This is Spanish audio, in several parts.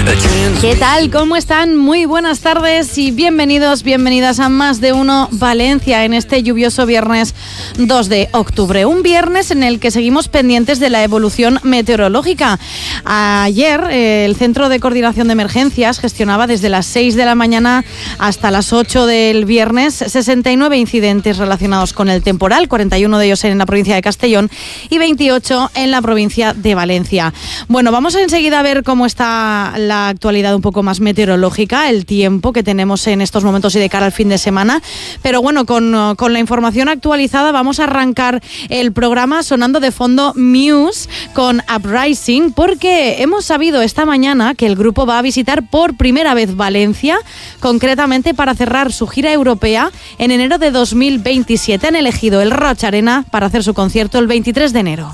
¿Qué tal? ¿Cómo están? Muy buenas tardes y bienvenidos, bienvenidas a Más de Uno Valencia en este lluvioso viernes 2 de octubre. Un viernes en el que seguimos pendientes de la evolución meteorológica. Ayer el Centro de Coordinación de Emergencias gestionaba desde las 6 de la mañana hasta las 8 del viernes 69 incidentes relacionados con el temporal, 41 de ellos en la provincia de Castellón y 28 en la provincia de Valencia. Bueno, vamos enseguida a ver cómo está la actualidad un poco más meteorológica, el tiempo que tenemos en estos momentos y de cara al fin de semana. Pero bueno, con la información actualizada vamos a arrancar el programa sonando de fondo Muse con Uprising, porque hemos sabido esta mañana que el grupo va a visitar por primera vez Valencia, concretamente para cerrar su gira europea en enero de 2027. Han elegido el Roig Arena para hacer su concierto el 23 de enero.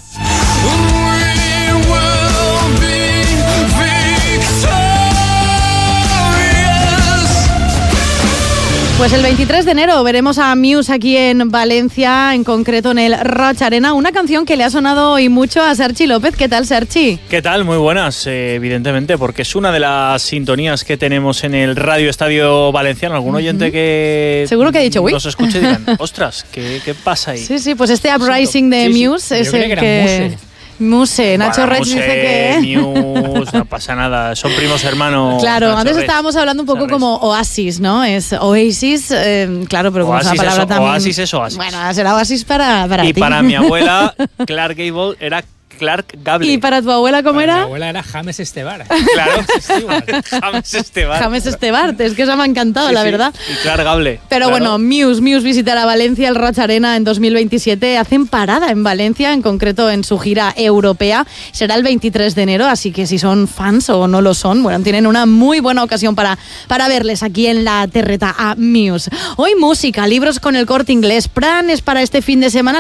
Pues el 23 de enero veremos a Muse aquí en Valencia, en concreto en el Roig Arena, una canción que le ha sonado hoy mucho a Sergi López. ¿Qué tal, Sergi? ¿Qué tal? Muy buenas, evidentemente, porque es una de las sintonías que tenemos en el Radio Estadio Valenciano. Algún oyente que seguro que ha dicho, nos escuche y digan, ostras, ¿qué pasa ahí? Sí, pues este Uprising de Muse es el que... Muse, Nacho Reig dice que... Muse, no pasa nada, son primos hermanos. Claro, Nacho antes Reig. estábamos hablando un poco como Oasis, ¿no? Es Oasis, claro, pero como es una palabra también... Oasis es Oasis. Bueno, será Oasis para ti. Y para mi abuela, Clark Gable era Clark Gable. ¿Y para tu abuela cómo era? Mi abuela era James Estebar. Claro, James Estebar. James Estebar, es que eso me ha encantado, Sí, la sí. verdad. Y Clark Gable. Pero claro. bueno, Muse visitará Valencia, el Roig Arena en 2027. Hacen parada en Valencia, en concreto en su gira europea. Será el 23 de enero, así que si son fans o no lo son, bueno, tienen una muy buena ocasión para verles aquí en la terreta a Muse. Hoy música, libros con El Corte Inglés, planes para este fin de semana.